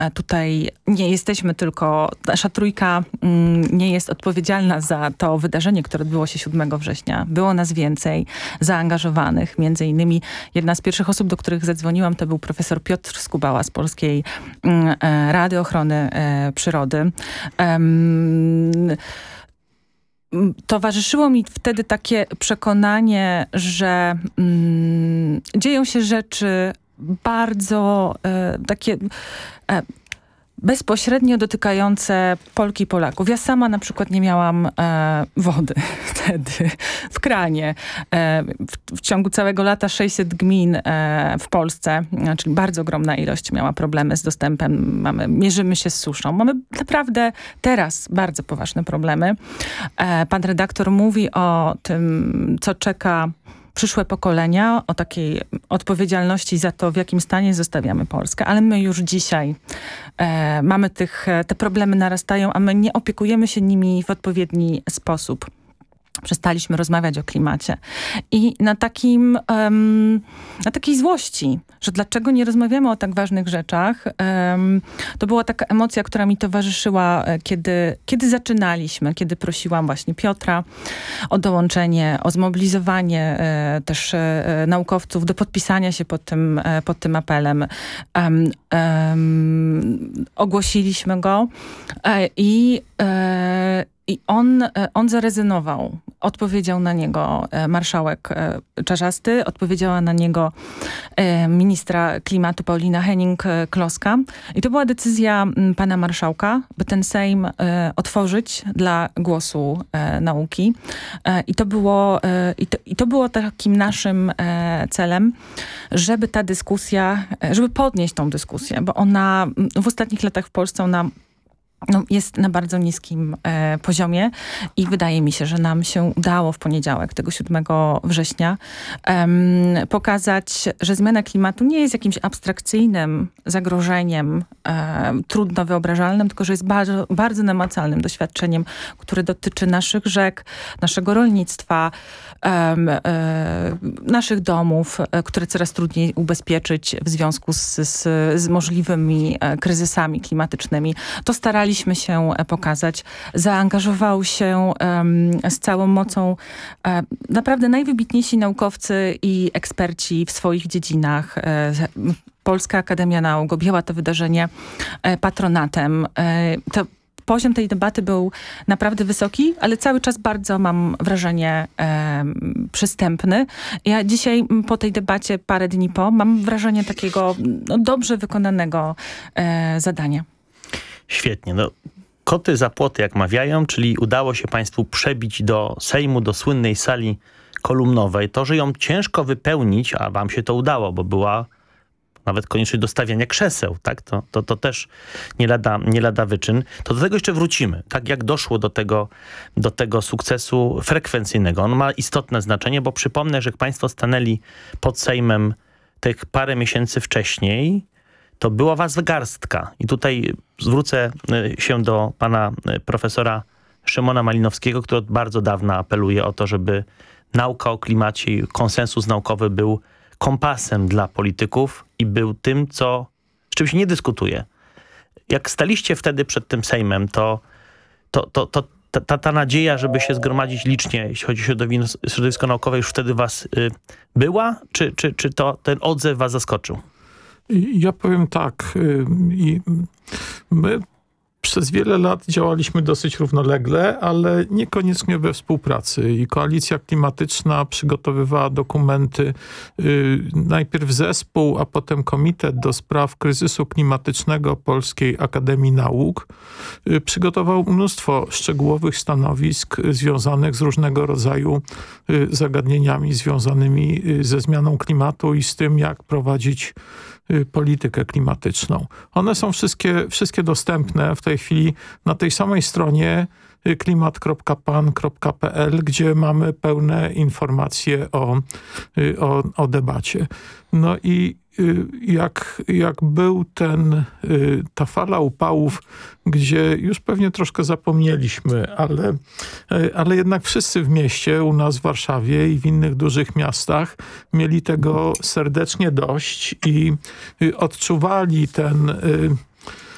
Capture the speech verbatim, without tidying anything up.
tutaj nie jesteśmy tylko, nasza trójka nie jest odpowiedzialna za to wydarzenie, które odbyło się siódmego września. Było nas więcej zaangażowanych. Między innymi jedna z pierwszych osób, do których zadzwoniłam, to był profesor Piotr Skubała z Polskiej Rady Ochrony Przyrody. Towarzyszyło mi wtedy takie przekonanie, że mm, dzieją się rzeczy bardzo e, takie e, bezpośrednio dotykające Polki i Polaków. Ja sama na przykład nie miałam e, wody wtedy w kranie. E, w, w ciągu całego lata sześćset gmin e, w Polsce, czyli bardzo ogromna ilość, miała problemy z dostępem. Mamy, mierzymy się z suszą. Mamy naprawdę teraz bardzo poważne problemy. E, pan redaktor mówi o tym, co czeka przyszłe pokolenia, o takiej odpowiedzialności za to, w jakim stanie zostawiamy Polskę, ale my już dzisiaj e, mamy tych, te problemy narastają, a my nie opiekujemy się nimi w odpowiedni sposób. Przestaliśmy rozmawiać o klimacie. I na takim, um, na takiej złości, że dlaczego nie rozmawiamy o tak ważnych rzeczach, um, to była taka emocja, która mi towarzyszyła, kiedy, kiedy zaczynaliśmy, kiedy prosiłam właśnie Piotra o dołączenie, o zmobilizowanie e, też e, naukowców do podpisania się pod tym, e, pod tym apelem. Um, um, ogłosiliśmy go e, i e, I on, on zarezynował. Odpowiedział na niego marszałek Czarzasty, odpowiedziała na niego ministra klimatu Paulina Hennig-Kloska. I to była decyzja pana marszałka, by ten Sejm otworzyć dla głosu nauki. I to było, i to, i to było takim naszym celem, żeby ta dyskusja, żeby podnieść tą dyskusję, bo ona w ostatnich latach w Polsce ona No, jest na bardzo niskim e, poziomie i wydaje mi się, że nam się udało w poniedziałek, tego siódmego września, em, pokazać, że zmiana klimatu nie jest jakimś abstrakcyjnym zagrożeniem, e, trudno wyobrażalnym, tylko że jest bardzo, bardzo namacalnym doświadczeniem, które dotyczy naszych rzek, naszego rolnictwa, em, e, naszych domów, e, które coraz trudniej ubezpieczyć w związku z, z, z możliwymi e, kryzysami klimatycznymi. To starali Staraliśmy się pokazać. Zaangażował się um, z całą mocą um, naprawdę najwybitniejsi naukowcy i eksperci w swoich dziedzinach. E, Polska Akademia Nauk objęła to wydarzenie e, patronatem. E, to Poziom tej debaty był naprawdę wysoki, ale cały czas bardzo, mam wrażenie, e, przystępny. Ja dzisiaj po tej debacie, parę dni po, mam wrażenie takiego no, dobrze wykonanego e, zadania. Świetnie. No, koty za płoty, jak mawiają, czyli udało się państwu przebić do Sejmu, do słynnej sali kolumnowej. To, że ją ciężko wypełnić, a wam się to udało, bo była nawet konieczność dostawiania krzeseł, tak? To, to, to też nie lada, nie lada wyczyn. To do tego jeszcze wrócimy. Tak jak doszło do tego, do tego sukcesu frekwencyjnego. On ma istotne znaczenie, bo przypomnę, że jak państwo stanęli pod Sejmem tych parę miesięcy wcześniej, to była was garstka. I tutaj zwrócę się do pana profesora Szymona Malinowskiego, który od bardzo dawna apeluje o to, żeby nauka o klimacie i konsensus naukowy był kompasem dla polityków i był tym, co, z czym się nie dyskutuje. Jak staliście wtedy przed tym Sejmem, to, to, to, to ta, ta, ta nadzieja, żeby się zgromadzić licznie, jeśli chodzi o środowisko, środowisko naukowe, już wtedy was y, była? Czy, czy, czy to ten odzew was zaskoczył? Ja powiem tak, i my przez wiele lat działaliśmy dosyć równolegle, ale niekoniecznie we współpracy. I Koalicja Klimatyczna przygotowywała dokumenty, najpierw zespół, a potem Komitet do Spraw Kryzysu Klimatycznego Polskiej Akademii Nauk. Przygotował mnóstwo szczegółowych stanowisk związanych z różnego rodzaju zagadnieniami związanymi ze zmianą klimatu i z tym, jak prowadzić politykę klimatyczną. One są wszystkie, wszystkie dostępne w tej chwili na tej samej stronie klimat kropka pan kropka pe el, gdzie mamy pełne informacje o, o, o debacie. No i jak, jak był ten, ta fala upałów, gdzie już pewnie troszkę zapomnieliśmy, ale, ale jednak wszyscy w mieście, u nas w Warszawie i w innych dużych miastach mieli tego serdecznie dość i odczuwali ten